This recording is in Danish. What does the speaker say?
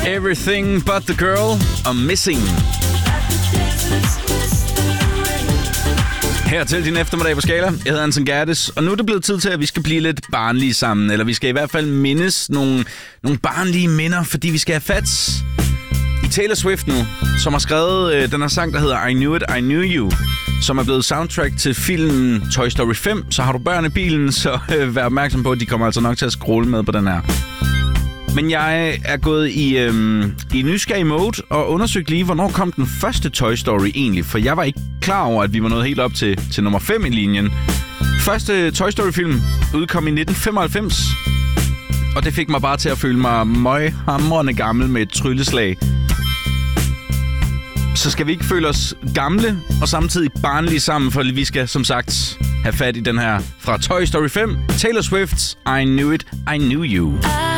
Everything But The Girl og Missing. Her til din eftermiddag på Skala. Jeg hedder Anton Gerdes, og nu er det blevet tid til, at vi skal blive lidt barnlige sammen. Eller vi skal i hvert fald mindes nogle barnlige minder, fordi vi skal have fat i Taylor Swift nu, som har skrevet den her sang, der hedder I Knew It, I Knew You, som er blevet soundtrack til filmen Toy Story 5. Så har du børn i bilen, så vær opmærksom på, at de kommer altså nok til at scrolle med på den her. Men jeg er gået i nysgerrig mode og undersøgt lige, hvornår kom den første Toy Story egentlig. For jeg var ikke klar over, at vi var nået helt op til nummer 5 i linjen. Første Toy Story-film udkom i 1995. Og det fik mig bare til at føle mig møghamrende gammel med et trylleslag. Så skal vi ikke føle os gamle og samtidig barnlige sammen, for vi skal som sagt have fat i den her fra Toy Story 5. Taylor Swift's I Knew It, I Knew You.